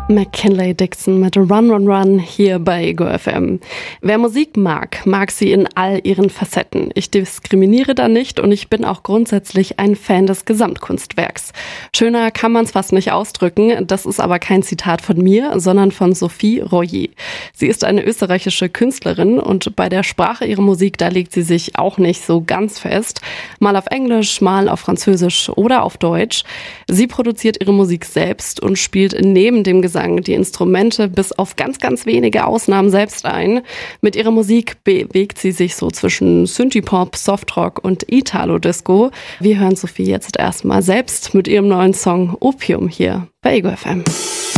McKinley Dixon mit Run, Run, Run hier bei Ego FM. Wer Musik mag, mag sie in all ihren Facetten. Ich diskriminiere da nicht und ich bin auch grundsätzlich ein Fan des Gesamtkunstwerks. Schöner kann man es fast nicht ausdrücken, das ist aber kein Zitat von mir, sondern von Sophie Royer. Sie ist eine österreichische Künstlerin und bei der Sprache ihrer Musik, da legt sie sich auch nicht so ganz fest. Mal auf Englisch, mal auf Französisch oder auf Deutsch. Sie produziert ihre Musik selbst und spielt neben dem Gesang die Instrumente bis auf ganz, ganz wenige Ausnahmen selbst ein. Mit ihrer Musik bewegt sie sich so zwischen Synthie-Pop, Softrock und Italo-Disco. Wir hören Sophie jetzt erstmal selbst mit ihrem neuen Song Opium hier bei Ego FM.